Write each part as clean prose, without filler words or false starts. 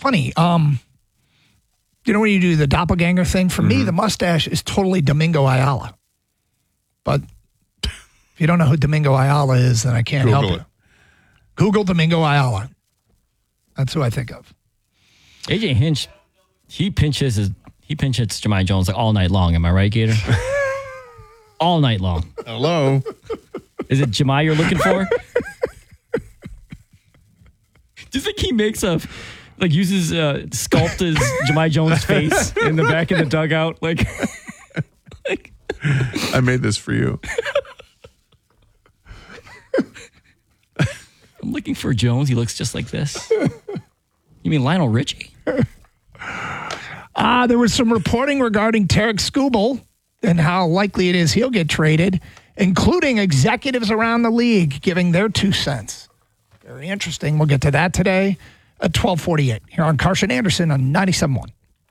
funny. You know when you do the doppelganger thing? For me, the mustache is totally Domingo Ayala. But if you don't know who Domingo Ayala is, then I can't help you. Google Domingo Ayala. That's who I think of. AJ Hinch, he pinch hits Jahmai Jones like all night long. Am I right, Gator? All night long. Hello. Is it Jahmai you're looking for? Do you think he makes uses sculpted Jahmai Jones' face in the back of the dugout? Like I made this for you. I'm looking for Jones. He looks just like this. You mean Lionel Richie? There was some reporting regarding Tarek Skubal and how likely it is he'll get traded, including executives around the league giving their 2 cents. Very interesting. We'll get to that today at 12:48 here on Carson Anderson on 97.1.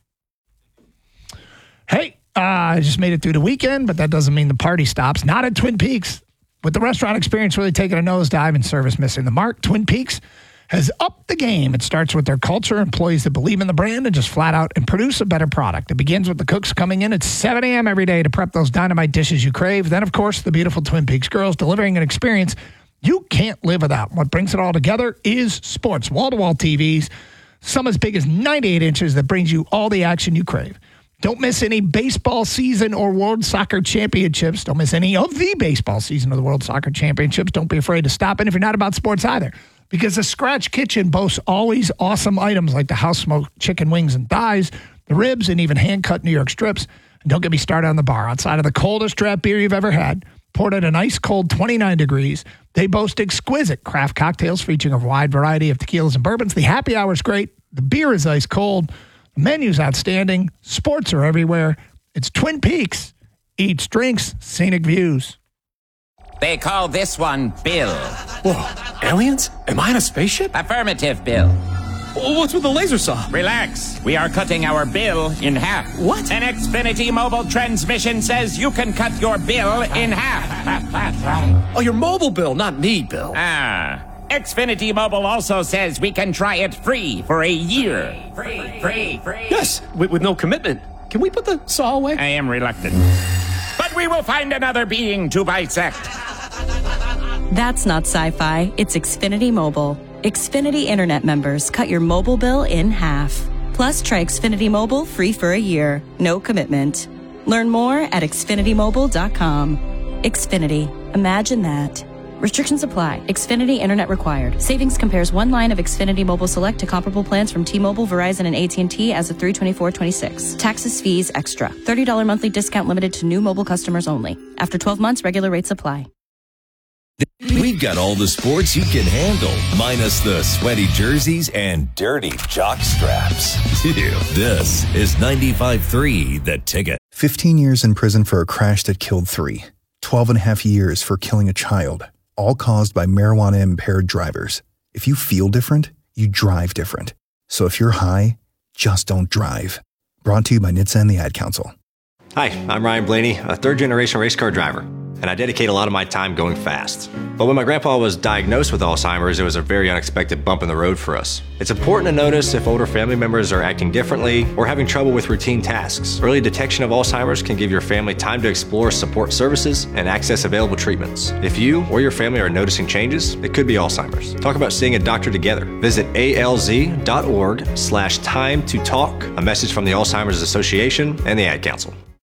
Hey, I just made it through the weekend, but that doesn't mean the party stops. Not at Twin Peaks. With the restaurant experience really taking a nosedive and service missing the mark, Twin Peaks has upped the game. It starts with their culture, employees that believe in the brand, and just flat out and produce a better product. It begins with the cooks coming in at 7 a.m. every day to prep those dynamite dishes you crave. Then, of course, the beautiful Twin Peaks girls delivering an experience you can't live without. What brings it all together is sports. Wall-to-wall TVs, some as big as 98 inches that brings you all the action you crave. Don't miss any baseball season or World Soccer Championships. Don't miss any of the baseball season or the World Soccer Championships. Don't be afraid to stop in if you're not about sports either. Because the Scratch Kitchen boasts always awesome items like the house-smoked chicken wings and thighs, the ribs, and even hand-cut New York strips. And don't get me started on the bar. Outside of the coldest draft beer you've ever had, poured at an ice-cold 29 degrees, they boast exquisite craft cocktails featuring a wide variety of tequilas and bourbons. The happy hour is great. The beer is ice-cold. The menu's outstanding. Sports are everywhere. It's Twin Peaks. Eats, drinks, scenic views. They call this one Bill. Whoa, aliens? Am I in a spaceship? Affirmative, Bill. What's with the laser saw? Relax. We are cutting our bill in half. What? An Xfinity mobile transmission says you can cut your bill in half. Oh, your mobile bill, not me, Bill. Xfinity Mobile also says we can try it free for a year. Free. Yes, with no commitment. Can we put the saw away? I am reluctant. But we will find another being to bisect. That's not sci-fi. It's Xfinity Mobile. Xfinity Internet members cut your mobile bill in half. Plus, try Xfinity Mobile free for a year. No commitment. Learn more at xfinitymobile.com. Xfinity. Imagine that. Restrictions apply. Xfinity Internet required. Savings compares one line of Xfinity Mobile Select to comparable plans from T-Mobile, Verizon, and AT&T as of 3/24/26. Taxes, fees, extra. $30 monthly discount limited to new mobile customers only. After 12 months, regular rates apply. We've got all the sports you can handle, minus the sweaty jerseys and dirty jock straps. This is 95.3 The Ticket. 15 years in prison for a crash that killed 3. 12 and a half years for killing a child. All caused by marijuana-impaired drivers. If you feel different, you drive different. So if you're high, just don't drive. Brought to you by NHTSA and the Ad Council. Hi, I'm Ryan Blaney, a third-generation race car driver, and I dedicate a lot of my time going fast. But when my grandpa was diagnosed with Alzheimer's, it was a very unexpected bump in the road for us. It's important to notice if older family members are acting differently or having trouble with routine tasks. Early detection of Alzheimer's can give your family time to explore support services and access available treatments. If you or your family are noticing changes, it could be Alzheimer's. Talk about seeing a doctor together. Visit alz.org/time to talk. A message from the Alzheimer's Association and the Ad Council.